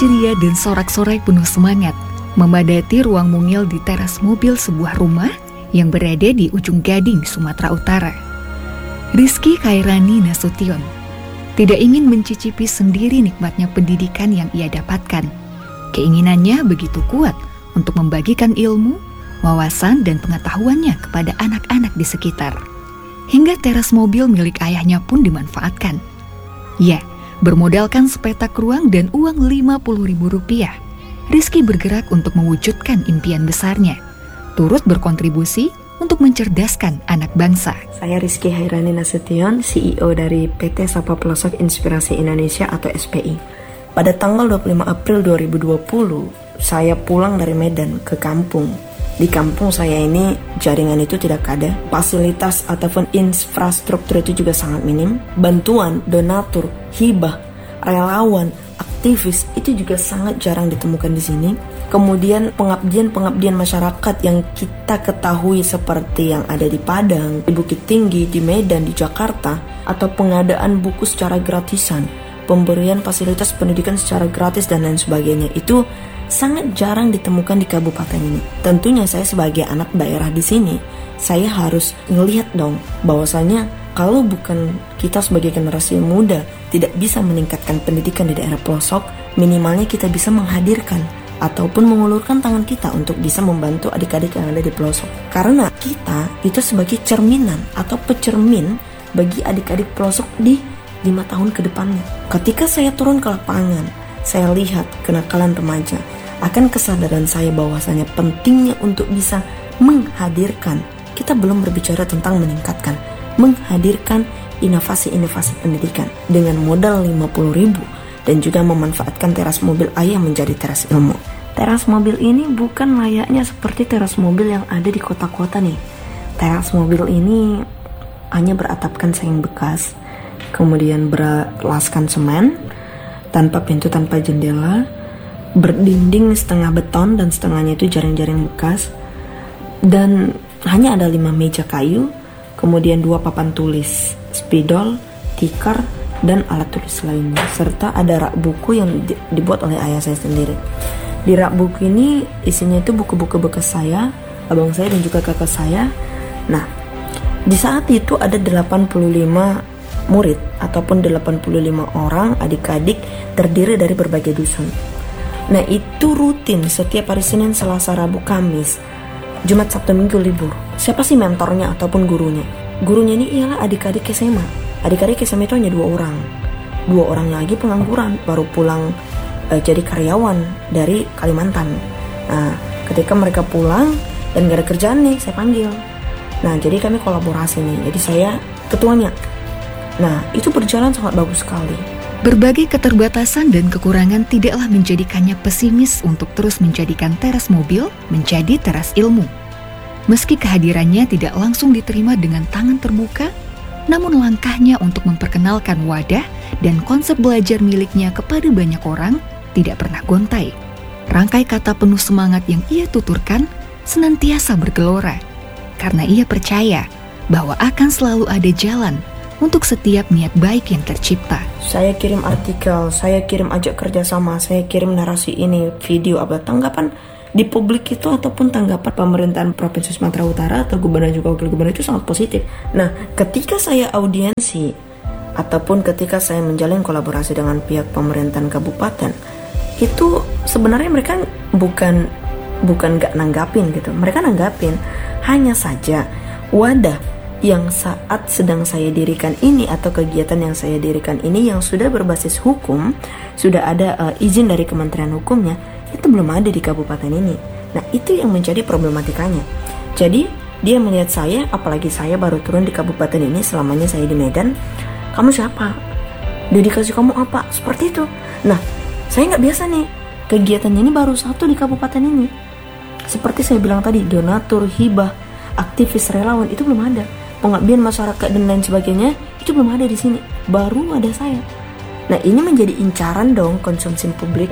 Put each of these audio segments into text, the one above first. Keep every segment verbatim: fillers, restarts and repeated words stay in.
ceria dan sorak-sorai penuh semangat memadati ruang mungil di teras mobil sebuah rumah yang berada di ujung Gading, Sumatera Utara. Rizky Khairani Nasution tidak ingin mencicipi sendiri nikmatnya pendidikan yang ia dapatkan. Keinginannya begitu kuat untuk membagikan ilmu, wawasan, dan pengetahuannya kepada anak-anak di sekitar. Hingga teras mobil milik ayahnya pun dimanfaatkan. Ya, bermodalkan sepetak ruang dan uang lima puluh ribu rupiah, Rizky bergerak untuk mewujudkan impian besarnya, turut berkontribusi untuk mencerdaskan anak bangsa. Saya Rizky Khairani Nasution, C E O dari P T Sapa Pelosok Inspirasi Indonesia atau S P I. Pada tanggal dua puluh lima April dua ribu dua puluh, saya pulang dari Medan ke kampung. Di kampung saya ini jaringan itu tidak ada, fasilitas ataupun infrastruktur itu juga sangat minim. Bantuan, donatur, hibah, relawan, aktivis itu juga sangat jarang ditemukan di sini. Kemudian pengabdian-pengabdian masyarakat yang kita ketahui seperti yang ada di Padang, di Bukit Tinggi, di Medan, di Jakarta, atau pengadaan buku secara gratisan, pemberian fasilitas pendidikan secara gratis dan lain sebagainya, itu sangat jarang ditemukan di kabupaten ini. Tentunya saya sebagai anak daerah di sini, saya harus ngelihat dong bahwasanya kalau bukan kita sebagai generasi muda tidak bisa meningkatkan pendidikan di daerah pelosok, minimalnya kita bisa menghadirkan ataupun mengulurkan tangan kita untuk bisa membantu adik-adik yang ada di pelosok. Karena kita itu sebagai cerminan atau pecermin bagi adik-adik pelosok di lima tahun ke depannya. Ketika saya turun ke lapangan, saya lihat kenakalan remaja, akan kesadaran saya bahwasanya pentingnya untuk bisa menghadirkan, kita belum berbicara tentang meningkatkan, menghadirkan inovasi-inovasi pendidikan dengan modal lima puluh ribu dan juga memanfaatkan teras mobil ayah menjadi teras ilmu. Teras mobil ini bukan layaknya seperti teras mobil yang ada di kota-kota nih. Teras mobil ini hanya beratapkan seng bekas, kemudian berlaskan semen, tanpa pintu, tanpa jendela, berdinding setengah beton dan setengahnya itu jaring-jaring bekas, dan hanya ada lima meja kayu, kemudian dua papan tulis, spidol, tikar, dan alat tulis lainnya, serta ada rak buku yang di- dibuat oleh ayah saya sendiri. Di rak buku ini isinya itu buku-buku bekas saya, abang saya dan juga kakak saya. Nah, di saat itu ada delapan puluh lima murid ataupun delapan puluh lima orang adik-adik terdiri dari berbagai dusun. Nah, itu rutin setiap hari Senin, Selasa, Rabu, Kamis, Jumat, Sabtu, Minggu libur. Siapa sih mentornya ataupun gurunya? Gurunya ini ialah adik-adik S M A. Adik-adik S M A itu hanya dua orang. Dua orang lagi pengangguran, baru pulang e, jadi karyawan dari Kalimantan. Nah, ketika mereka pulang dan gak ada kerjaan nih, saya panggil. Nah, jadi kami kolaborasi nih. Jadi saya ketuanya. Nah, itu berjalan sangat bagus sekali. Berbagai keterbatasan dan kekurangan tidaklah menjadikannya pesimis untuk terus menjadikan teras mobil menjadi teras ilmu. Meski kehadirannya tidak langsung diterima dengan tangan terbuka, namun langkahnya untuk memperkenalkan wadah dan konsep belajar miliknya kepada banyak orang tidak pernah gontai. Rangkai kata penuh semangat yang ia tuturkan senantiasa bergelora, karena ia percaya bahwa akan selalu ada jalan untuk setiap niat baik yang tercipta. Saya kirim artikel, saya kirim ajak kerjasama, saya kirim narasi ini, video, apa tanggapan di publik itu ataupun tanggapan pemerintahan Provinsi Sumatera Utara atau gubernur juga wakil gubernur itu sangat positif. Nah, ketika saya audiensi ataupun ketika saya menjalin kolaborasi dengan pihak pemerintahan kabupaten, itu sebenarnya mereka bukan bukan gak nanggapin gitu, mereka nanggapin. Hanya saja wadah yang saat sedang saya dirikan ini atau kegiatan yang saya dirikan ini yang sudah berbasis hukum, sudah ada uh, izin dari Kementerian Hukumnya, itu belum ada di kabupaten ini. Nah, itu yang menjadi problematikanya. Jadi dia melihat saya, apalagi saya baru turun di kabupaten ini, selamanya saya di Medan. Kamu siapa? Dedikasi kamu apa? Seperti itu. Nah, saya nggak biasa nih. Kegiatannya ini baru satu di kabupaten ini. Seperti saya bilang tadi, donatur, hibah, aktivis, relawan itu belum ada. Pengabdian masyarakat dan lain sebagainya itu belum ada di sini. Baru ada saya. Nah, ini menjadi incaran dong konsumsi publik.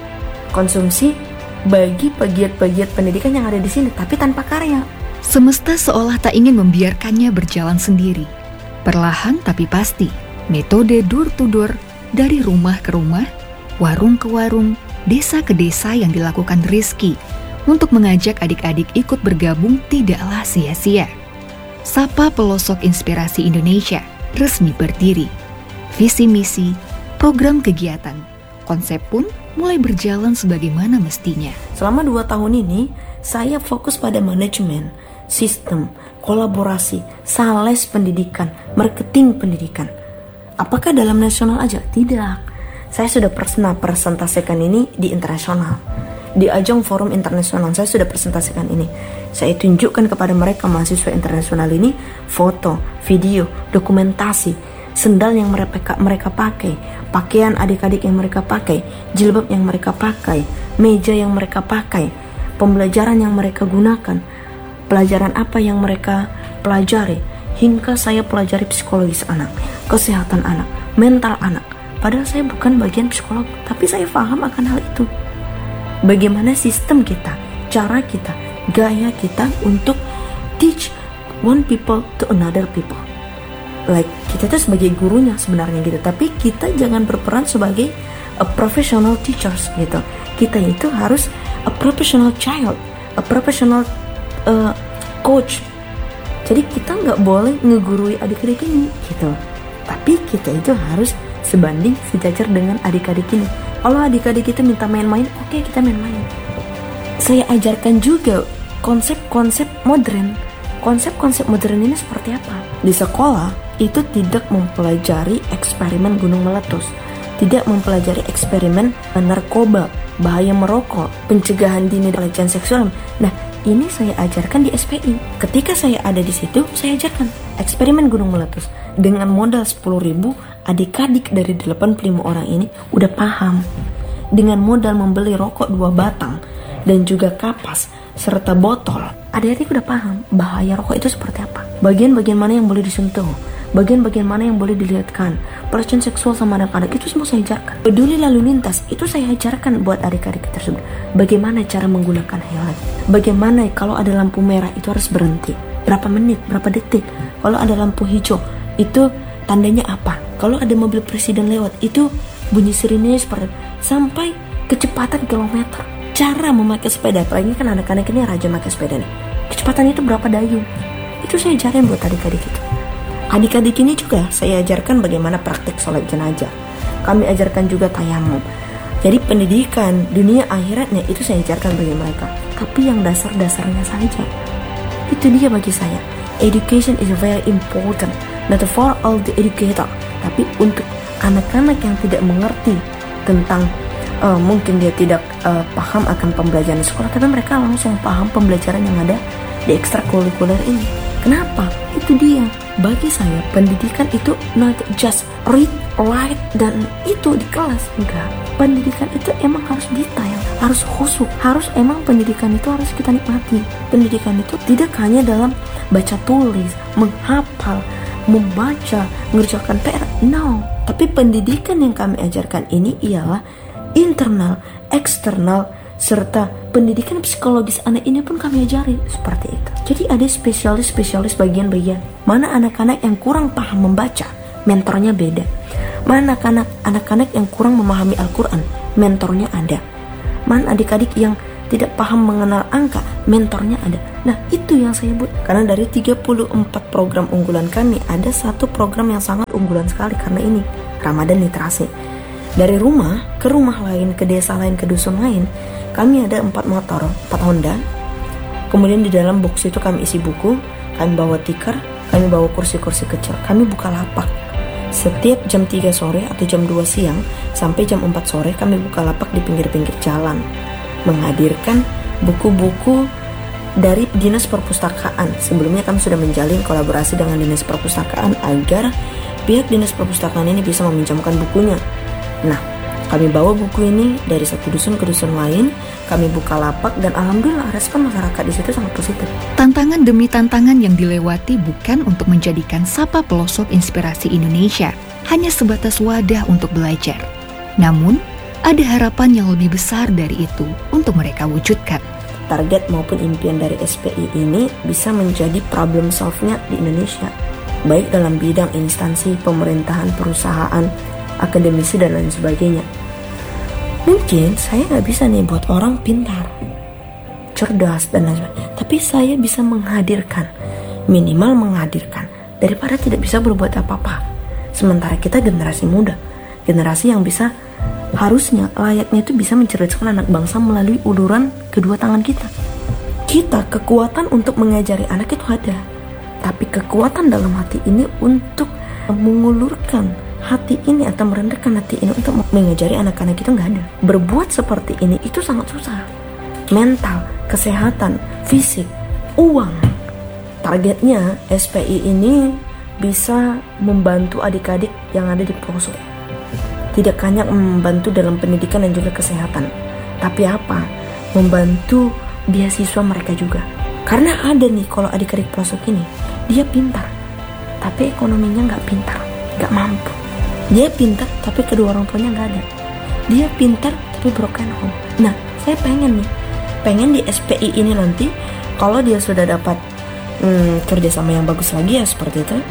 Konsumsi bagi pegiat-pegiat pendidikan yang ada di sini, tapi tanpa karya. Semesta seolah tak ingin membiarkannya berjalan sendiri. Perlahan tapi pasti, metode door to door dari rumah ke rumah, warung ke warung, desa ke desa yang dilakukan Rizky untuk mengajak adik-adik ikut bergabung tidaklah sia-sia. Sapa Pelosok Inspirasi Indonesia resmi berdiri. Visi misi, program kegiatan, konsep pun mulai berjalan sebagaimana mestinya. Selama dua tahun ini, saya fokus pada manajemen, sistem, kolaborasi, sales pendidikan, marketing pendidikan. Apakah dalam nasional aja? Tidak. Saya sudah pernah presentasikan ini di internasional. Di ajang forum internasional saya sudah presentasikan ini. Saya tunjukkan kepada mereka mahasiswa internasional ini foto, video, dokumentasi, sendal yang mereka mereka pakai, pakaian adik-adik yang mereka pakai, jilbab yang mereka pakai, meja yang mereka pakai, pembelajaran yang mereka gunakan, pelajaran apa yang mereka pelajari, hingga saya pelajari psikologis anak, kesehatan anak, mental anak. Padahal saya bukan bagian psikolog, tapi saya paham akan hal itu. Bagaimana sistem kita, cara kita, gaya kita untuk teach one people to another people. Like kita itu sebagai gurunya sebenarnya gitu, tapi kita jangan berperan sebagai a professional teachers gitu. Kita itu harus a professional child, a professional uh, coach. Jadi kita nggak boleh ngegurui adik-adik ini gitu. Tapi kita itu harus sebanding sejajar dengan adik-adik ini. Kalau adik-adik kita minta main-main, oke okay, kita main-main. Saya ajarkan juga konsep-konsep modern. Konsep-konsep modern ini seperti apa? Di sekolah itu tidak mempelajari eksperimen gunung meletus, tidak mempelajari eksperimen narkoba, bahaya merokok, pencegahan dini pelecehan seksual. Nah, ini saya ajarkan di S P I. Ketika saya ada di situ, saya ajarkan eksperimen gunung meletus. Dengan modal sepuluh ribu, adik-adik dari delapan puluh lima orang ini udah paham. Dengan modal membeli rokok dua batang dan juga kapas serta botol, adik-adik udah paham bahaya rokok itu seperti apa. Bagian-bagian mana yang boleh disentuh, bagian-bagian mana yang boleh dilihatkan, pelecehan seksual sama anak-anak itu semua saya ajarkan. Peduli lalu lintas itu saya ajarkan buat adik-adik tersebut. Bagaimana cara menggunakan helm, bagaimana kalau ada lampu merah itu harus berhenti, berapa menit, berapa detik. Kalau ada lampu hijau itu tandanya apa? Kalau ada mobil presiden lewat, itu bunyi sirinenya seperti sampai kecepatan kilometer. Cara memakai sepeda, apalagi kan anak-anak ini raja memakai sepeda nih. Kecepatan itu berapa dayung? Itu saya ajarin buat adik-adik itu. Adik-adik ini juga saya ajarkan bagaimana praktik sholat jenazah. Kami ajarkan juga tayamum. Jadi pendidikan dunia akhiratnya itu saya ajarkan bagi mereka. Tapi yang dasar-dasarnya saja. Itu dia bagi saya. Education is very important. Not for all the educator, tapi untuk anak-anak yang tidak mengerti tentang uh, mungkin dia tidak uh, paham akan pembelajaran sekolah, tapi mereka langsung paham pembelajaran yang ada di ekstrakurikuler ini. Kenapa? Itu dia. Bagi saya pendidikan itu not just read, write dan itu di kelas, enggak. Pendidikan itu emang harus detail, harus khusyuk, harus emang pendidikan itu harus kita nikmati. Pendidikan itu tidak hanya dalam baca tulis, menghafal, membaca, mengerjakan P R, no. Tapi pendidikan yang kami ajarkan ini ialah internal, eksternal, serta pendidikan psikologis anak ini pun kami ajari seperti itu. Jadi ada spesialis-spesialis bagian-bagian. Mana anak-anak yang kurang paham membaca, mentornya beda. Mana anak-anak anak-anak yang kurang memahami Al-Quran, mentornya ada. Mana adik-adik yang tidak paham mengenal angka, mentornya ada. Nah, itu yang saya buat. Karena dari tiga puluh empat program unggulan kami, ada satu program yang sangat unggulan sekali karena ini, Ramadan Literasi. Dari rumah ke rumah lain, ke desa lain, ke dusun lain, kami ada empat motor, empat Honda. Kemudian di dalam box itu kami isi buku, kami bawa tikar, kami bawa kursi-kursi kecil, kami buka lapak. Setiap jam tiga sore atau jam dua siang sampai jam empat sore kami buka lapak di pinggir-pinggir jalan, menghadirkan buku-buku dari Dinas Perpustakaan. Sebelumnya kami sudah menjalin kolaborasi dengan Dinas Perpustakaan agar pihak Dinas Perpustakaan ini bisa meminjamkan bukunya. Nah, kami bawa buku ini dari satu dusun ke dusun lain, kami buka lapak dan alhamdulillah respon masyarakat di situ sangat positif. Tantangan demi tantangan yang dilewati bukan untuk menjadikan Sapa Pelosok Inspirasi Indonesia hanya sebatas wadah untuk belajar. Namun, ada harapan yang lebih besar dari itu untuk mereka wujudkan. Target maupun impian dari S P I ini bisa menjadi problem solve-nya di Indonesia, baik dalam bidang instansi, pemerintahan, perusahaan, akademisi, dan lain sebagainya. Mungkin saya nggak bisa nih buat orang pintar, cerdas dan lain sebagainya, tapi saya bisa menghadirkan, minimal menghadirkan, daripada tidak bisa berbuat apa-apa. Sementara kita generasi muda, generasi yang bisa, harusnya layaknya itu bisa mencerdaskan anak bangsa melalui uluran kedua tangan kita. Kita kekuatan untuk mengajari anak itu ada, tapi kekuatan dalam hati ini untuk mengulurkan hati ini atau merendahkan hati ini untuk mengajari anak-anak itu nggak ada. Berbuat seperti ini itu sangat susah. Mental, kesehatan, fisik, uang. Targetnya S P I ini bisa membantu adik-adik yang ada di pelosok. Tidak hanya membantu dalam pendidikan dan juga kesehatan, tapi apa? Membantu beasiswa mereka juga. Karena ada nih kalau adik-adik pelosok ini, dia pintar, tapi ekonominya nggak pintar, nggak mampu. Dia pintar, tapi kedua orang tuanya nggak ada. Dia pintar, tapi broken home. Nah, saya pengen nih, pengen di S P I ini nanti, kalau dia sudah dapat hmm, kerjasama yang bagus lagi ya seperti itu,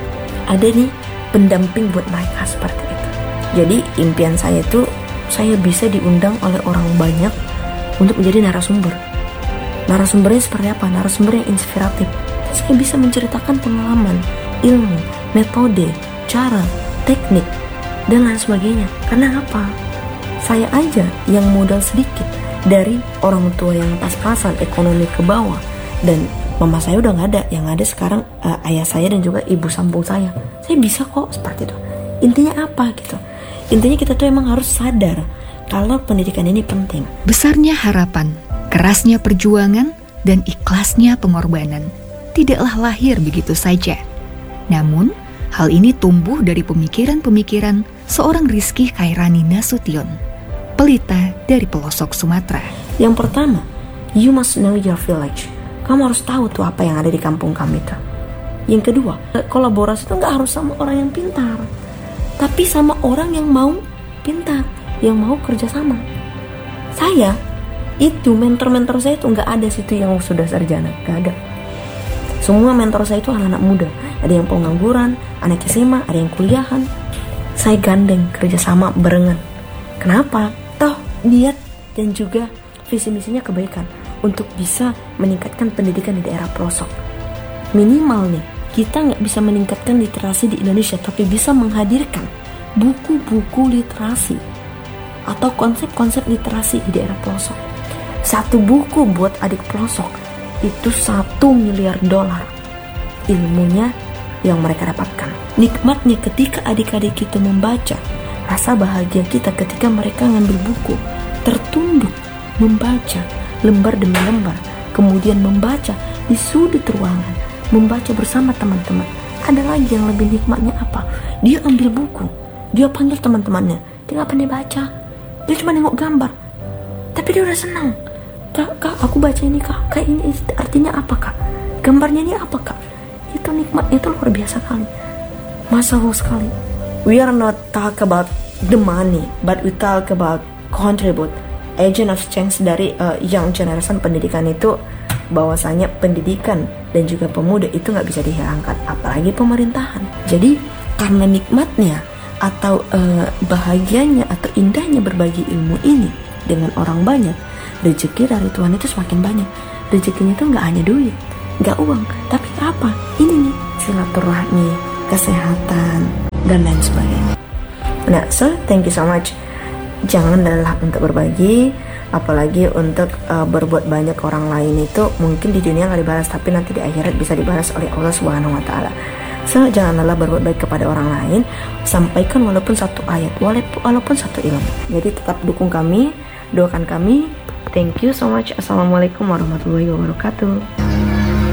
ada nih pendamping buat mereka seperti itu. Jadi impian saya itu, saya bisa diundang oleh orang banyak untuk menjadi narasumber. Narasumbernya seperti apa? Narasumber yang inspiratif. Saya bisa menceritakan pengalaman, ilmu, metode, cara, teknik, dan lain sebagainya. Karena apa? Saya aja yang modal sedikit dari orang tua yang pas-pasan, ekonomi ke bawah, dan mama saya udah nggak ada. Yang ada sekarang uh, ayah saya dan juga ibu sambung saya. Saya bisa kok seperti itu. Intinya apa gitu? Intinya kita tuh emang harus sadar kalau pendidikan ini penting. Besarnya harapan, kerasnya perjuangan, dan ikhlasnya pengorbanan tidaklah lahir begitu saja. Namun, hal ini tumbuh dari pemikiran-pemikiran seorang Rizky Khairani Nasution, pelita dari pelosok Sumatera. Yang pertama, you must know your village. Kamu harus tahu tuh apa yang ada di kampung kami itu. Yang kedua, kolaborasi itu nggak harus sama orang yang pintar, tapi sama orang yang mau pintar, yang mau kerjasama. Saya itu mentor-mentor saya itu nggak ada situ yang sudah sarjana, nggak ada. Semua mentor saya itu anak-anak muda. Ada yang pengangguran, anak S M A, ada yang kuliahan. Saya gandeng kerjasama barengan. Kenapa? Toh niat dan juga visi misinya kebaikan untuk bisa meningkatkan pendidikan di daerah pelosok. Minimal nih, kita nggak bisa meningkatkan literasi di Indonesia, tapi bisa menghadirkan buku-buku literasi atau konsep-konsep literasi di daerah pelosok. Satu buku buat adik pelosok itu satu miliar dolar ilmunya yang mereka dapatkan. Nikmatnya ketika adik-adik itu membaca, rasa bahagia kita ketika mereka ngambil buku, tertunduk membaca lembar demi lembar, kemudian membaca di sudut ruangan, membaca bersama teman-teman. Ada lagi yang lebih nikmatnya apa? Dia ambil buku, dia panggil teman-temannya, dia nggak pandai baca, dia cuma nengok gambar, tapi dia udah senang. Kak, kak, aku baca ini kak, kak ini artinya apa kak? Gambarnya ini apa kak? Itu nikmatnya itu luar biasa kali, masya Allah sekali. We are not talk about the money, but we talk about contribute, agent of change dari uh, young generation. Pendidikan itu bahwasanya pendidikan dan juga pemuda itu nggak bisa dihilangkan, apalagi pemerintahan. Jadi karena nikmatnya atau uh, bahagianya atau indahnya berbagi ilmu ini dengan orang banyak, rezeki dari Tuhan itu semakin banyak. Rezekinya itu nggak hanya duit, nggak uang, tapi apa? Ini nih silaturahmi, kesehatan, dan lain sebagainya. Nah, so thank you so much. Jangan lelah untuk berbagi, apalagi untuk uh, berbuat banyak orang lain itu mungkin di dunia nggak dibalas, tapi nanti di akhirat bisa dibalas oleh Allah Subhanahu Wa Taala. So jangan lelah berbuat baik kepada orang lain, sampaikan walaupun satu ayat, walaupun, walaupun satu ilmu. Jadi tetap dukung kami, doakan kami. Thank you so much. Assalamualaikum warahmatullahi wabarakatuh.